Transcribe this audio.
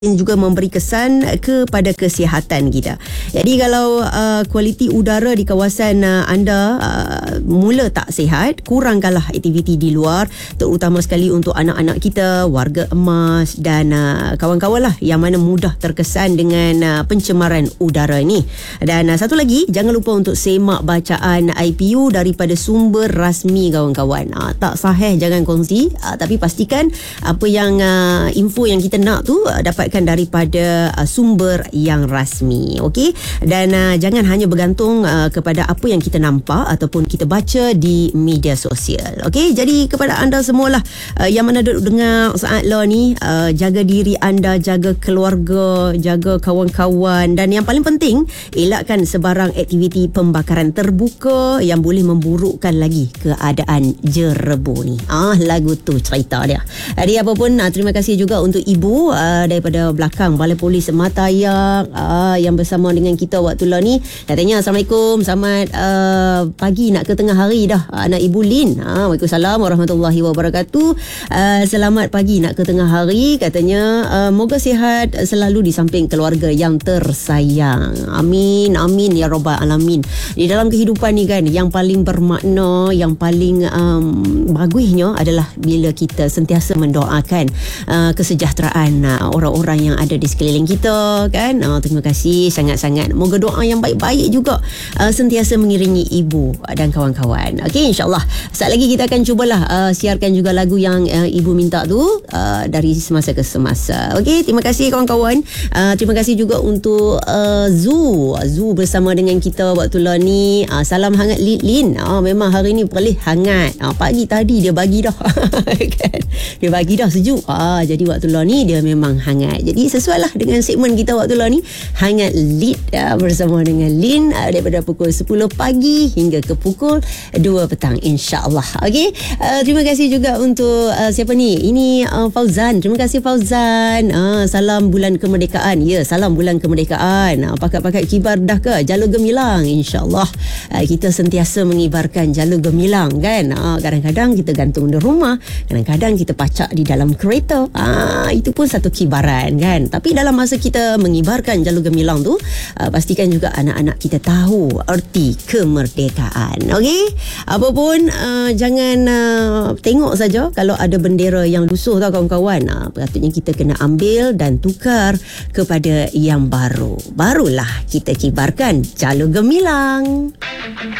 juga memberi kesan kepada kesihatan kita. Jadi kalau kualiti udara di kawasan anda mula tak sihat, kurangkanlah aktiviti di luar, terutama sekali untuk anak-anak kita, warga emas dan kawan-kawan lah yang mana mudah terkesan dengan pencemaran udara ni. Dan satu lagi, jangan lupa untuk semak bacaan IPU daripada sumber rasmi kawan-kawan. Tak sahih jangan kongsi, tapi pastikan apa yang info yang kita nak tu dapat daripada sumber yang rasmi. Okey, dan jangan hanya bergantung kepada apa yang kita nampak ataupun kita baca di media sosial. Okey, jadi kepada anda semualah yang mana duduk dengar saat lo ni, jaga diri anda, jaga keluarga, jaga kawan-kawan, dan yang paling penting, elakkan sebarang aktiviti pembakaran terbuka yang boleh memburukkan lagi keadaan jerebu ni. Lagu tu cerita dia. Jadi apa pun, terima kasih juga untuk ibu daripada belakang Balai Polis Matayang yang bersama dengan kita waktu lah ni. Katanya Assalamualaikum, selamat pagi nak ke tengah hari dah anak Ibu Lin. Waalaikumsalam warahmatullahi wabarakatuh. Selamat pagi nak ke tengah hari. Katanya moga sihat selalu di samping keluarga yang tersayang. Amin, amin ya rabbal alamin. Di dalam kehidupan ni kan, yang paling bermakna, yang paling bagusnya adalah bila kita sentiasa mendoakan kesejahteraan orang-orang yang ada di sekeliling kita kan. Terima kasih sangat-sangat. Moga doa yang baik-baik juga sentiasa mengiringi ibu dan kawan-kawan. Okey, insyaAllah saat lagi kita akan cubalah siarkan juga lagu yang ibu minta tu dari semasa ke semasa. Okey, terima kasih kawan-kawan. Terima kasih juga untuk Zu bersama dengan kita waktu lah ni. Salam hangat Lin. Memang hari ni perlih hangat. Pagi tadi dia bagi dah kan? Dia bagi dah sejuk. Jadi waktu lah ni dia memang hangat. Jadi sesuai lah dengan segmen kita waktu lah ni, hangat lead bersama dengan Lin daripada pukul 10 pagi hingga ke pukul 2 petang, insyaAllah. Okey, terima kasih juga untuk siapa ni? Ini Fauzan. Terima kasih Fauzan. Salam bulan kemerdekaan. Ya, salam bulan kemerdekaan. Pakat-pakat kibar dah ke? Jalur gemilang, insyaAllah. Kita sentiasa mengibarkan jalur gemilang kan. Kadang-kadang kita gantung di rumah, kadang-kadang kita pacak di dalam kereta. Itu pun satu kibaran kan. Tapi dalam masa kita mengibarkan jalur gemilang tu, pastikan juga anak-anak kita tahu erti kemerdekaan. Okey, apapun jangan tengok saja kalau ada bendera yang lusuh tau kawan-kawan. Patutnya kita kena ambil dan tukar kepada yang baru. Barulah kita kibarkan jalur gemilang.